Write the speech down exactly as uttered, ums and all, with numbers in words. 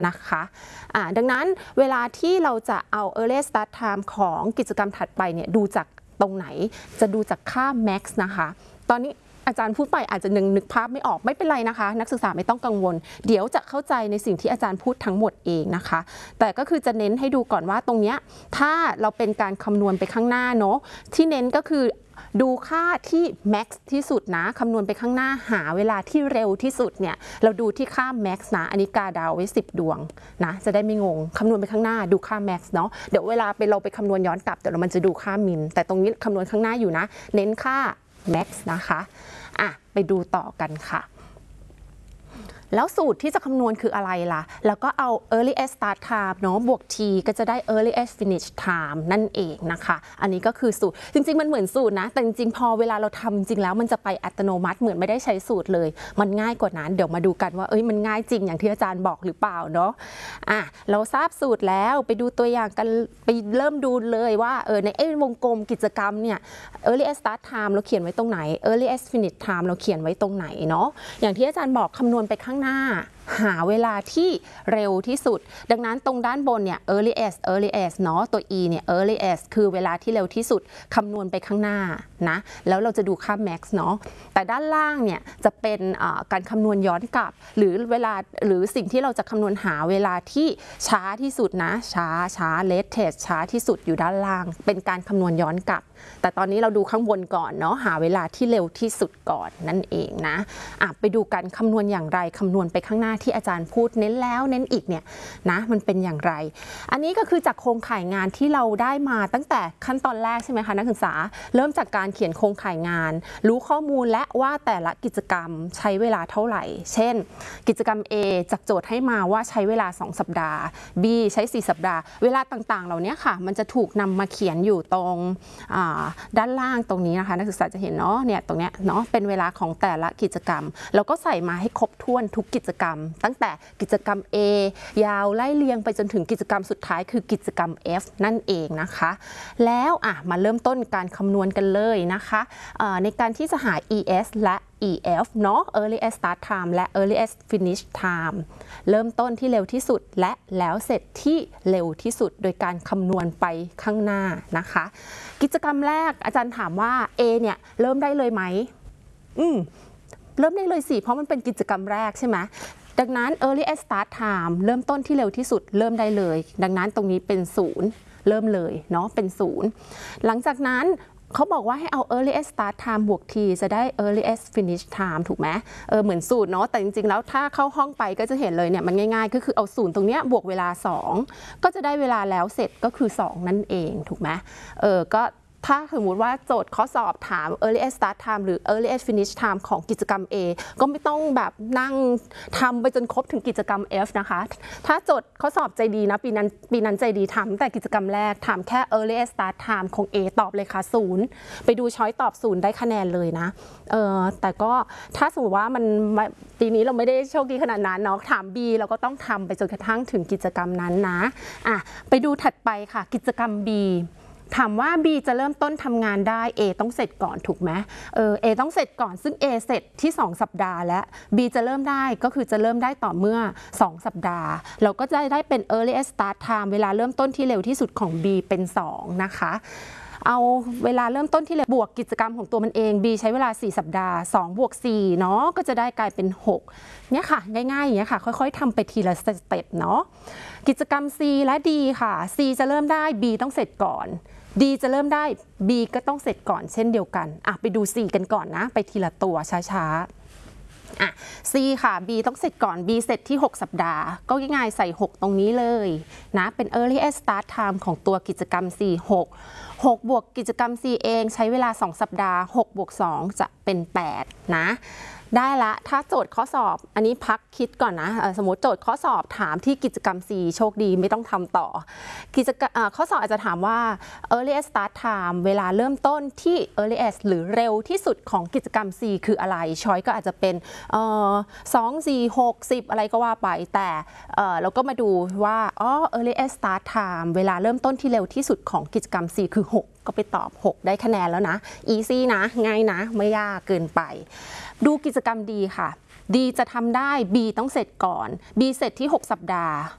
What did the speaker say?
นะคะะดังนั้นเวลาที่เราจะเอา early start time ของกิจกรรมถัดไปเนี่ยดูจากตรงไหนจะดูจากค่า max นะคะตอนนี้อาจารย์พูดไปอาจจะนึกนึกภาพไม่ออกไม่เป็นไรนะคะนักศึกษาไม่ต้องกังวลเดี๋ยวจะเข้าใจในสิ่งที่อาจารย์พูดทั้งหมดเองนะคะแต่ก็คือจะเน้นให้ดูก่อนว่าตรงนี้ถ้าเราเป็นการคำนวณไปข้างหน้าเนาะที่เน้นก็คือดูค่าที่ max ที่สุดนะคำนวณไปข้างหน้าหาเวลาที่เร็วที่สุดเนี่ยเราดูที่ค่า max นะอันนี้กาดาวไว้สิบดวงนะจะได้ไม่งงคำนวณไปข้างหน้าดูค่า max เนาะเดี๋ยวเวลาไปเราไปคำนวณย้อนกลับเดี๋ยวมันจะดูค่า min แต่ตรงนี้คำนวณข้างหน้าอยู่นะเน้นค่า max นะคะอ่ะไปดูต่อกันค่ะแล้วสูตรที่จะคำนวณคืออะไรล่ะแล้วก็เอา earliest start time เนาะบวก t ก็จะได้ earliest finish time นั่นเองนะคะอันนี้ก็คือสูตรจริงๆมันเหมือนสูตรนะแต่จริงๆพอเวลาเราทำจริงแล้วมันจะไปอัตโนมัติเหมือนไม่ได้ใช้สูตรเลยมันง่ายกว่านั้นเดี๋ยวมาดูกันว่าเอ้ยมันง่ายจริงอย่างที่อาจารย์บอกหรือเปล่าเนาะอ่ะเราทราบสูตรแล้วไปดูตัวอย่างกันไปเริ่มดูเลยว่าเออในไอ้วงกลมกิจกรรมเนี่ย earliest start time เราเขียนไว้ตรงไหน earliest finish time เราเขียนไว้ตรงไหนเนาะอย่างที่อาจารย์บอกคำนวณไปข้างหน้าหาเวลาที่เร็วที่สุดดังนั้นตรงด้านบนเนี่ย earliest earliest เนาะตัว e เนี่ย earliest คือเวลาที่เร็วที่สุดคำนวณไปข้างหน้านะแล้วเราจะดูค่า max เนาะแต่ด้านล่างเนี่ยจะเป็นการคำนวณย้อนกลับหรือเวลาหรือสิ่งที่เราจะคำนวณหาเวลาที่ช้าที่สุดนะช้าช้า latest ช้าที่สุดอยู่ด้านล่างเป็นการคำนวณย้อนกลับแต่ตอนนี้เราดูข้างบนก่อนเนาะหาเวลาที่เร็วที่สุดก่อนนั่นเองนะอ่ะไปดูกันคำนวณอย่างไรคำนวณไปข้างหน้าที่อาจารย์พูดเน้นแล้วเน้นอีกเนี่ยนะมันเป็นอย่างไรอันนี้ก็คือจากโครงข่ายงานที่เราได้มาตั้งแต่ขั้นตอนแรกใช่ไหมคะนักศึกษาเริ่มจากการเขียนโครงข่ายงานรู้ข้อมูลและว่าแต่ละกิจกรรมใช้เวลาเท่าไหร่เช่นกิจกรรม A จากโจทย์ให้มาว่าใช้เวลาสองสัปดาห์ B ใช้สี่สัปดาห์เวลาต่างๆเหล่านี้ค่ะมันจะถูกนำมาเขียนอยู่ตรงด้านล่างตรงนี้นะคะนักศึกษาจะเห็นเนาะเนี่ยตรงเนี้ยเนาะเป็นเวลาของแต่ละกิจกรรมเราก็ใส่มาให้ครบถ้วนทุกกิจกรรมตั้งแต่กิจกรรม A ยาวไล่เรียงไปจนถึงกิจกรรมสุดท้ายคือกิจกรรม F นั่นเองนะคะแล้วอ่ะมาเริ่มต้นการคำนวณกันเลยนะคะในการที่จะหา E S และ E F เนาะ earliest start time และ earliest finish time เริ่มต้นที่เร็วที่สุดและแล้วเสร็จที่เร็วที่สุดโดยการคำนวณไปข้างหน้านะคะกิจกรรมแรกอาจารย์ถามว่า A เนี่ยเริ่มได้เลยไหมอืมเริ่มได้เลยสิเพราะมันเป็นกิจกรรมแรกใช่ไหมดังนั้น earliest start time เริ่มต้นที่เร็วที่สุดเริ่มได้เลยดังนั้นตรงนี้เป็นศูนย์เริ่มเลยเนาะเป็นศูนย์หลังจากนั้นเขาบอกว่าให้เอา earliest start time บวก t จะได้ earliest finish time ถูกไหมเออเหมือนสูตรเนาะแต่จริงๆแล้วถ้าเข้าห้องไปก็จะเห็นเลยเนี่ยมันง่ายๆก็คือเอาศูนย์ตรงเนี้ยบวกเวลาสองก็จะได้เวลาแล้วเสร็จก็คือสองนั่นเองถูกไหมเออก็ถ้าสมมติว่าโจทย์ข้อสอบถาม earliest start time หรือ earliest finish time ของกิจกรรม A ก็ไม่ต้องแบบนั่งทำไปจนครบถึงกิจกรรม F นะคะถ้าโจทย์ข้อสอบใจดีนะปีนั้นปีนั้นใจดีทำแต่กิจกรรมแรกถามแค่ earliest start time ของ A ตอบเลยค่ะศูนย์ไปดูช้อยตอบศูนย์ได้คะแนนเลยนะเออแต่ก็ถ้าสมมติว่ามันปีนี้เราไม่ได้โชคดีขนาดนั้นเนาะถาม B เราก็ต้องทำไปจนกระทั่งถึงกิจกรรมนั้นนะอ่ะไปดูถัดไปค่ะกิจกรรม Bถามว่า B จะเริ่มต้นทำงานได้ A ต้องเสร็จก่อนถูกไหมเออ A ต้องเสร็จก่อนซึ่ง A เสร็จที่สองสัปดาห์แล้ว B จะเริ่มได้ก็คือจะเริ่มได้ต่อเมื่อสองสัปดาห์เราก็จะได้เป็น earliest start time เวลาเริ่มต้นที่เร็วที่สุดของ B เป็นสองนะคะเอาเวลาเริ่มต้นที่เร็วบวกกิจกรรมของตัวมันเอง B ใช้เวลาสี่สัปดาห์สองบวกสี่เนาะก็จะได้กลายเป็นหกเนี่ยค่ะง่ายๆอย่างเงี้ยค่ะค่อยๆทำไปทีละสเต็ปเนาะกิจกรรม C และ D ค่ะ C จะเริ่มได้ B ต้องเสร็จก่อน D จะเริ่มได้ B ก็ต้องเสร็จก่อนเช่นเดียวกันอ่ะไปดู C กันก่อนนะไปทีละตัวช้าๆอ่ะ C ค่ะ B ต้องเสร็จก่อน B เสร็จที่หกสัปดาห์ก็ง่ายๆใส่หกตรงนี้เลยนะเป็น earliest start time ของตัวกิจกรรม C หก หกบวกกิจกรรม C เองใช้เวลาสองสัปดาห์หกบวกสองจะเป็นแปดนะได้ละถ้าโจทย์ข้อสอบอันนี้พักคิดก่อนนะสมมติโจทย์ข้อสอบถามที่กิจกรรม C โชคดีไม่ต้องทำต่อกิจกรรมข้อสอบอาจจะถามว่า earliest start time เวลาเริ่มต้นที่ earliest หรือเร็วที่สุดของกิจกรรม C คืออะไรช้อยก็อาจจะเป็นสอง สี่ หก สิบอะไรก็ว่าไปแต่เราก็มาดูว่าอ๋อ earliest start time เวลาเริ่มต้นที่เร็วที่สุดของกิจกรรม C คือหกก็ไปตอบหกได้คะแนนแล้วนะ easy นะง่ายนะไม่ยากเกินไปดูกิจกรรม D ค่ะ D จะทำได้ B ต้องเสร็จก่อน B เสร็จที่หกสัปดาห์